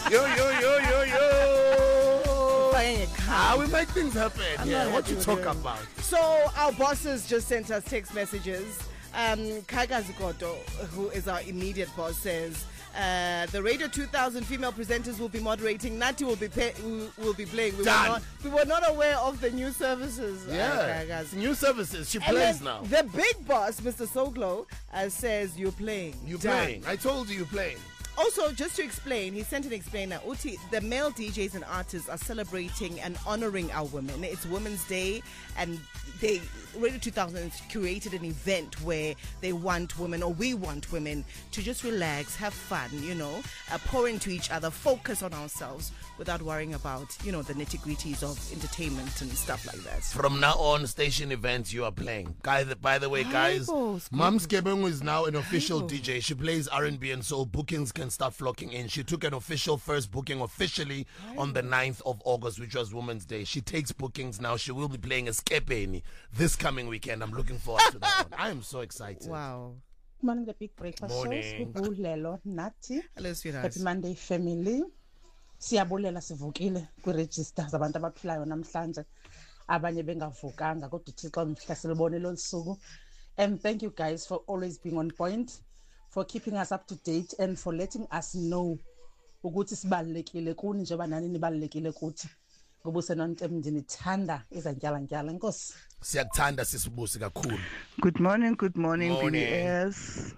Yo. We make things happen. Yeah, what you talk about? So our bosses just sent us text messages. Kaga Zikoto, who is our immediate boss, says the Radio 2000 female presenters will be moderating. Nati will be playing. We were not aware of the new services. New services. She plays now. The big boss, Mr. Soglo, says you're playing. You're playing. I told you you're playing. Also, just to explain, he sent an explainer. Uti, the male DJs and artists are celebrating and honoring our women. It's Women's Day, and Radio 2000 created an event where they want women, or we want women, to just relax, have fun, pour into each other, focus on ourselves without worrying about, the nitty-gritties of entertainment and stuff like that. From now on, station events you are playing. By the way, guys, Mams Kebengu is now an official DJ. She plays R&B and soul. Bookings can start flocking in. She took an official first booking officially on the 9th of August, which was Women's Day. She takes bookings now. She will be playing Escapeni this coming weekend. I'm looking forward to that one. I am so excited. Wow. Good morning, the Big Breakfast Morning. Shows. Lelo, Nati. Hello, sweetheart. Happy Monday, family. Siyabulela sivukile kwi-register zabantu abaphilayo namhlanje abanye bengavukanga kodwa uThixo mhla silibonile olusuku. And thank you guys for always being on point, for keeping us up to date, and for letting us know ukuthi sibalekile kuni njengoba nani nibalekile kuthi. Ngubuse noNtembi nithanda izantyala Nkosi. Siyakuthanda sisibusi kakhulu. Good morning BBS.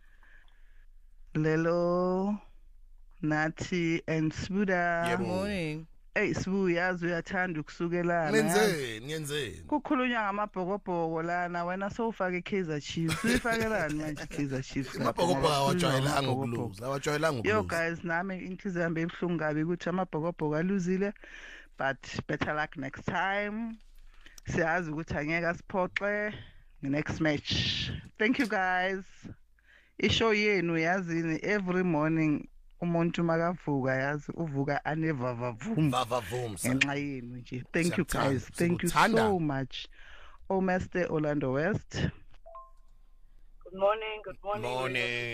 Lelo, Nati and Sbuda. Good morning. Hey Sbu, yazi uyathanda ukusukelana. Ngenzeni. Kukhulunywa ngamabhokobhoko lana wena sowufaka Kaizer Chiefs. Uyifakelani manje Kaizer Chiefs? Amabhokobhoko awajwayelanga ukuluza. Awajwayelanga ukuluza. Yo guys, nami inhliziyo yami ebuhlungu kabi ukuthi amabhokobhoko aluzile, but better luck next time. Siyazi ukuthi angeke asiphoxe next match. Thank you guys. Ishow yenu yazini every morning umuntu makavuka yazi uvuka anevavavum ngenxa yenu nje. Thank you guys. Thank you so much. Master Orlando West. Good morning. Morning.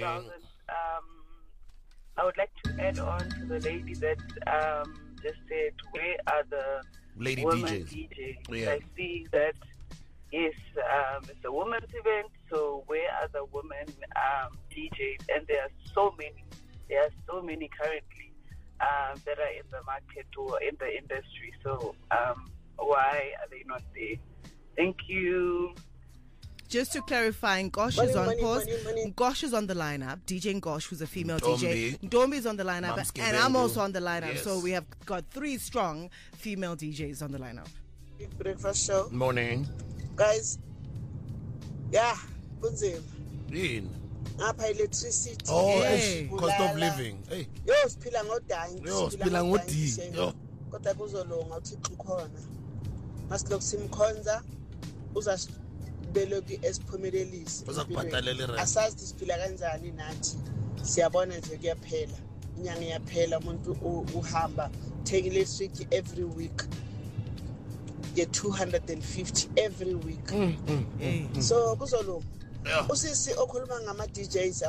I would like to add on to the lady that just said, where are the lady women DJs? DJs? I see that it's a women's event, so where are the women DJs? And there are so many currently that are in the market or in the industry. So why are they not there? Thank you. Just to clarify, Ngosh is on pause. Ngosh is on the lineup. DJ Ngosh, who's a female DJ. Ndombi is on the lineup. And I'm also on the lineup. Yes. So we have got 3 strong female DJs on the lineup. Big Breakfast Show. Morning. Guys, kunzima. Yini? Ngapha electricity. Cost of living. Hey. Siphila ngodangi. Siphila ngodi. Kodwa kuzolunga uThixo ukhona. Masilokhu simkhonza uzasibelokhu esiphumelelisi. Uzakubhatalela irent. Asazi siphila kanjani nathi. Siyabona nje kuyaphela. Inyanga iyaphela umuntu uhamba take electricity every week. Get 250 every week. So kuzolunga. Usisi okhuluma ngama DJs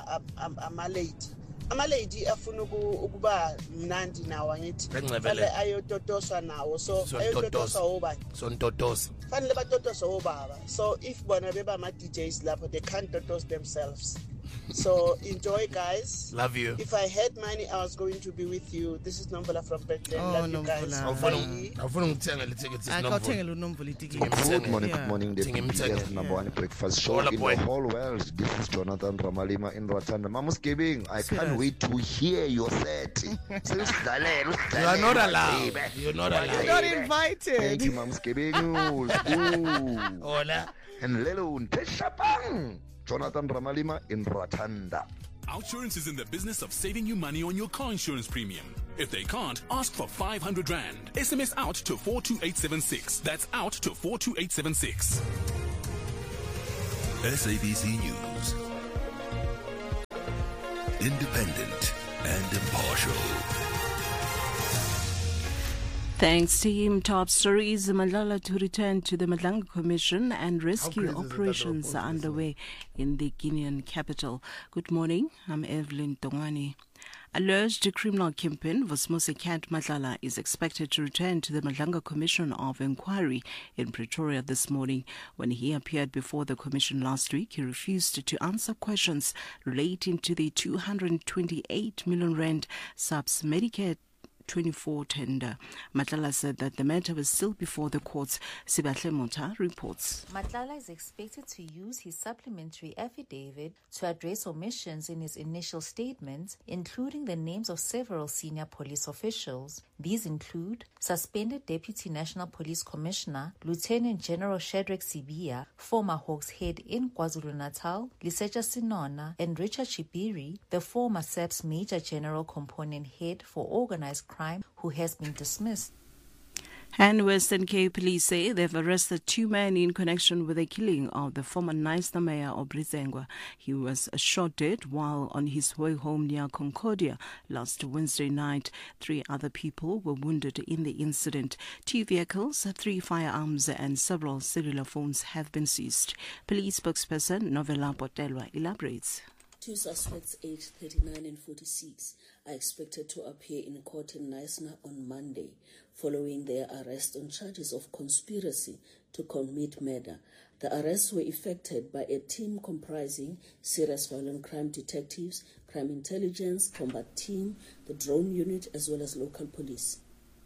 ama lady afuna ukuba mnandi nawo angithi fanele ayototoswa nawo, so ayototoswa obani sontotosa fanele batotoswa obaba. So if bona beba ama DJs lapho, they can't totos themselves. So enjoy, guys. Love you. If I had money, I was going to be with you. This is Nomvula from Bethlehem. Love you guys. Good morning, the BBS number 1 breakfast show in the whole world. This is Jonathan Ramalima in Ratanda. Mamus Giving, I can't wait to hear your set. You are not allowed. You're not allowed. You're not invited. Thank you, Mamus Giving. Hola. And Lelo Teshapang. Jonathan Ramalima in Ratanda. Outsurance is in the business of saving you money on your car insurance premium. If they can't, ask for 500 Rand. SMS out to 42876. That's out to 42876. SABC News. Independent and impartial. Thanks team. Top stories. Malala to return to the Madlanga Commission and rescue operations are underway in the Guinean capital. Good morning. I'm Evelyn Tongani. Alleged criminal kingpin Vusmusikat Madlala is expected to return to the Madlanga Commission of Inquiry in Pretoria this morning. When he appeared before the commission last week, he refused to answer questions relating to the 228 million rand SAPS Medicare 24 tender. Matlala said that the matter was still before the courts. Sibahle Mota reports. Matlala is expected to use his supplementary affidavit to address omissions in his initial statements, including the names of several senior police officials. These include suspended Deputy National Police Commissioner Lieutenant General Shadrack Sibia, former Hawks head in KwaZulu-Natal, Liseja Sinona, and Richard Chibiri, the former SAPS Major General Component Head for Organized Crime, who has been dismissed. And Western Cape police say they've arrested 2 men in connection with the killing of the former Knysna mayor of Britsengwa. He was shot dead while on his way home near Concordia last Wednesday night. 3 other people were wounded in the incident. 2 vehicles, 3 firearms and several cellular phones have been seized. Police spokesperson Novella Botelwa elaborates. 2 suspects aged 39 and 46 are expected to appear in court in Knysna on Monday, following their arrest on charges of conspiracy to commit murder. The arrests were effected by a team comprising serious violent crime detectives, crime intelligence, combat team, the drone unit, as well as local police.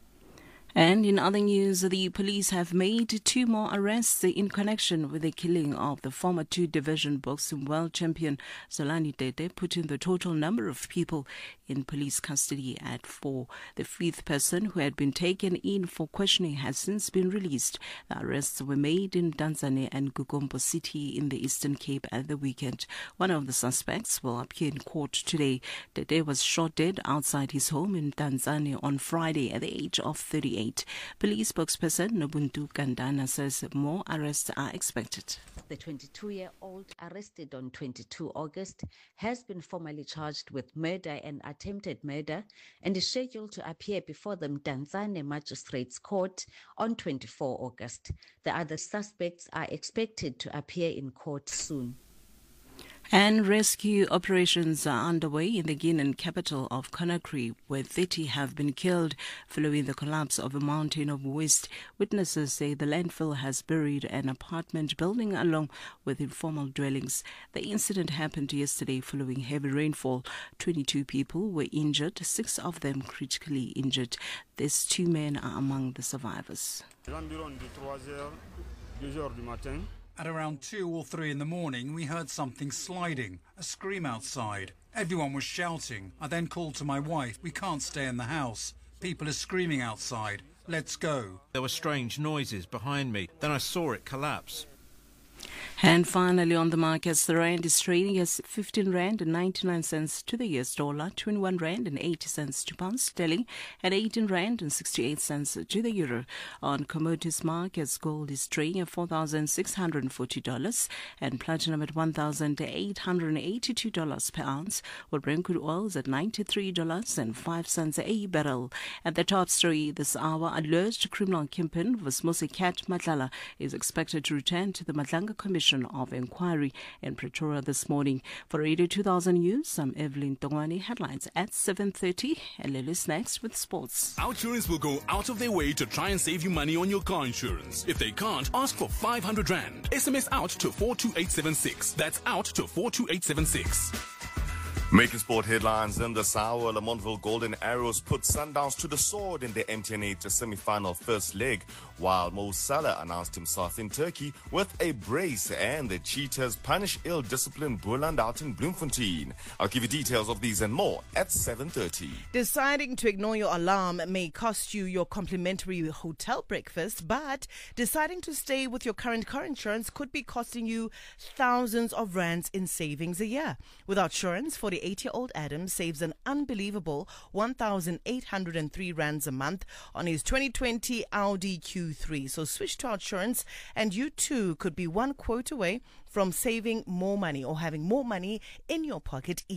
And in other news, the police have made 2 more arrests in connection with the killing of the former 2-division boxing world champion Zolani Tete, putting the total number of people in police custody at 4. The 5th person who had been taken in for questioning has since been released. The arrests were made in Danzane and Gugombo City in the Eastern Cape at the weekend. One of the suspects will appear in court today. Tete was shot dead outside his home in Danzane on Friday at the age of 38. Police spokesperson Nobuntu Kandana says more arrests are expected. The 22-year-old, arrested on 22 August, has been formally charged with murder and attempted murder and is scheduled to appear before the Mdantsane Magistrates Court on 24 August. The other suspects are expected to appear in court soon. And rescue operations are underway in the Guinean capital of Conakry, where 30 have been killed following the collapse of a mountain of waste. Witnesses say the landfill has buried an apartment building along with informal dwellings. The incident happened yesterday following heavy rainfall. 22 people were injured, 6 of them critically injured. These 2 men are among the survivors. At around 2 or 3 in the morning, we heard something sliding, a scream outside. Everyone was shouting. I then called to my wife, "We can't stay in the house. People are screaming outside. Let's go." There were strange noises behind me. Then I saw it collapse. And finally on the markets, the rand is trading as 15 rand and 99 cents to the US dollar, 21 rand and 80 cents to pound sterling, and 18 rand and 68 cents to the euro. On commodities markets, gold is trading at $4,640 and platinum at $1,882 per ounce, while Brent crude oil is at $93.05 a barrel. At the top story this hour, alleged criminal kingpin Vusmusikat Madlala is expected to return to the Madlanga Commission of Inquiry in Pretoria this morning. For Radio 2000 News, I'm Evelyn Tongwani. Headlines at 7:30, and Lily's next with sports. Outsurance will go out of their way to try and save you money on your car insurance. If they can't, ask for 500 rand. SMS out to 42876. That's out to 42876. Making sport headlines in this hour, Lamontville Golden Arrows put Sundowns to the sword in the MTN8 semi-final first leg, while Mo Salah announced himself in Turkey with a brace, and the Cheetahs punish ill-disciplined Boland out in Bloemfontein. I'll give you details of these and more at 7:30. Deciding to ignore your alarm may cost you your complimentary hotel breakfast, but deciding to stay with your current car insurance could be costing you thousands of rands in savings a year. With Outsurance, 48-year-old Adam saves an unbelievable 1,803 rands a month on his 2020 Audi Q3. So switch to Outsurance and you too could be one quote away from saving more money or having more money in your pocket